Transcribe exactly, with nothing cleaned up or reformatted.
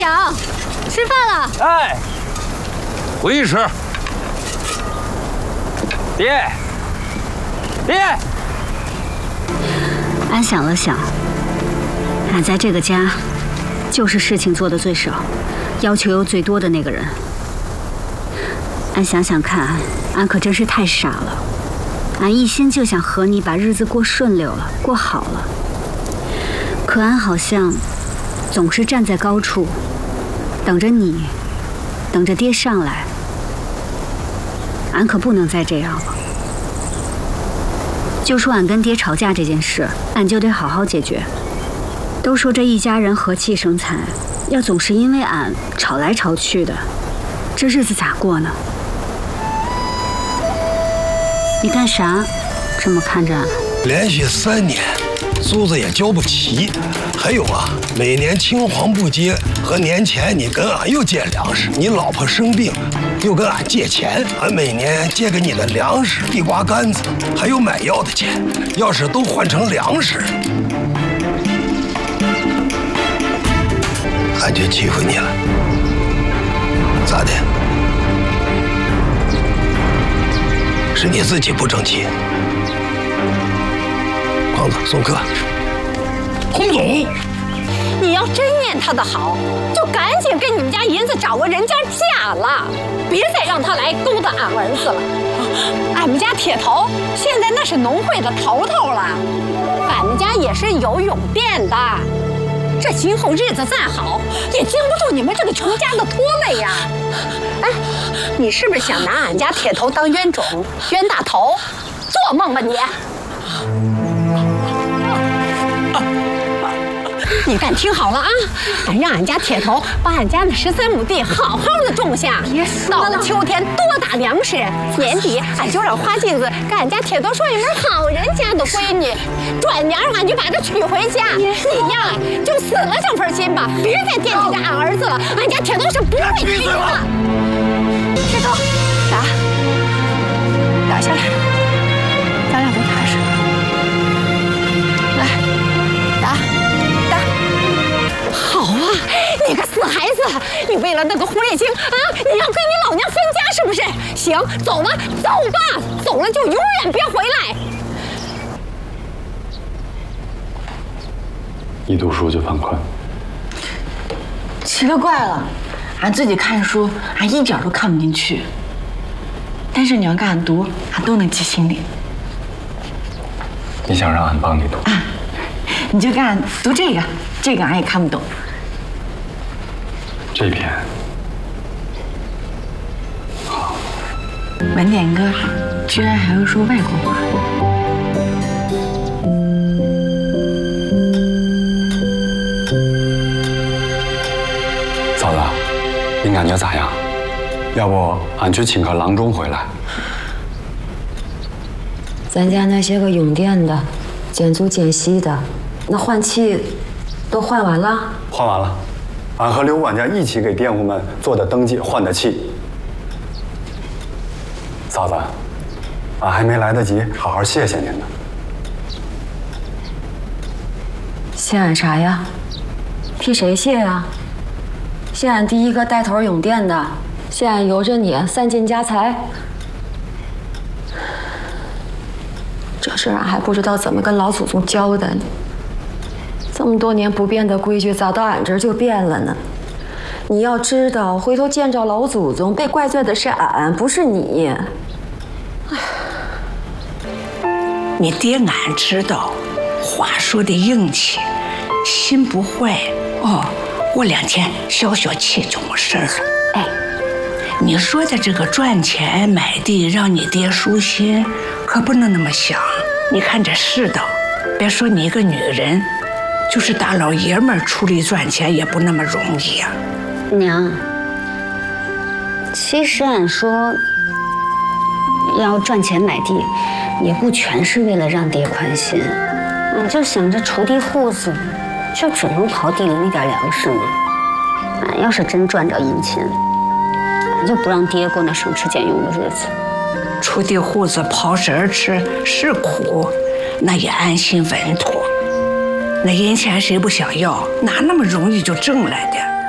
娘，吃饭了。 哎，回去吃。爹，爹。 俺想了想，俺在这个家，就是事情做的最少，要求又最多的那个人。俺想想看，俺可真是太傻了。俺一心就想和你把日子过顺溜了，过好了。可俺好像总是站在高处，等着你，等着爹上来。俺可不能再这样了。就说俺跟爹吵架这件事，俺就得好好解决。都说这一家人和气生财，要总是因为俺吵来吵去的，这日子咋过呢？你干啥？这么看着俺？ 连续三年，租子也交不齐。还有啊，每年青黄不接，和年前你跟俺又借粮食，你老婆生病，又跟俺借钱，俺每年借给你的粮食、地瓜干子，还有买药的钱，要是都换成粮食，俺就欺负你了，咋的？是你自己不争气。胖子送客。 洪总，你要真念他的好，就赶紧给你们家银子找个人家嫁了，别再让他来勾搭俺儿子了。俺们家铁头现在那是农会的头头了，俺们家也是有涌店的。这今后日子再好，也经不住你们这个穷家的拖累呀！哎，你是不是想拿俺家铁头当冤种、冤大头？做梦吧你！你敢听好了啊！俺让俺家铁头把俺家那十三亩地好好的种下，到了秋天多打粮食，年底俺就让花镜子给俺家铁头说一门好人家的闺女，转年俺就把她娶回家。你呀，就死了这份心吧，别再惦记着俺儿子了，俺家铁头是不会娶的。铁头，打，打下来，咱俩都踏实。来，打。好啊，你个死孩子！你为了那个胡烈星啊，你要跟你老娘分家是不是？行，走吧，走吧，走了就永远别回来。 一读书就犯困， 奇了怪了，俺自己看书，俺一点都看不进去。但是你要跟俺读，俺都能记心里。 你想让俺帮你读？ 啊，你就跟俺读这个，这个俺也看不懂。 这篇好，文典哥居然还会说外国话。 嫂子，您感觉咋样？要不俺去请个郎中回来？ 咱家那些个用电的、建筑间隙的，那换气都换完了？ 换完了。俺和刘管家一起给佃户们做的登记换的气。嫂子，俺还没来得及好好谢谢您呢。 谢俺啥呀？替谁谢呀？谢俺第一个带头用电的，谢俺由着你散尽家财。这事俺还不知道怎么跟老祖宗交代呢。这么多年不变的规矩，咋到俺这儿就变了呢？你要知道，回头见着老祖宗，被怪罪的是俺，不是你。 你爹俺知道，话说的硬气，心不坏。哦，过两天消消气就没事了。哎，你说的这个赚钱买地让你爹舒心，可不能那么想。你看这世道，别说你一个女人。就是大老爷们儿出力赚钱也不那么容易呀、 啊。娘，其实俺说要赚钱买地，也不全是为了让爹宽心。俺就想着锄地户子，就只能刨地里那点粮食嘛。俺要是真赚着银钱，俺就不让爹过那省吃俭用的日子。 锄地户子刨食儿吃是苦，那也安心稳妥。那银钱谁不想要？哪那么容易就挣来的？